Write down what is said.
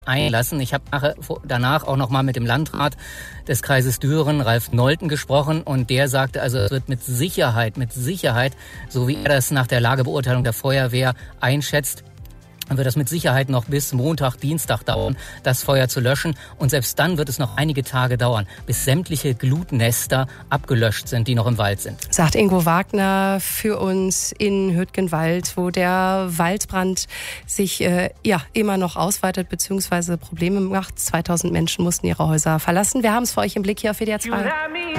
einlassen. Ich habe danach auch noch mal mit dem Landrat des Kreises Düren, Ralf Nolten, gesprochen und der sagte, also es wird mit Sicherheit, so wie er das nach der Lagebeurteilung der Feuerwehr einschätzt, wird das mit Sicherheit noch bis Montag, Dienstag dauern, das Feuer zu löschen. Und selbst dann wird es noch einige Tage dauern, bis sämtliche Glutnester abgelöscht sind, die noch im Wald sind. Sagt Ingo Wagner für uns in Hüttgenwald, wo der Waldbrand sich immer noch ausweitet bzw. Probleme macht. 2000 Menschen mussten ihre Häuser verlassen. Wir haben es für euch im Blick hier auf WDR 2.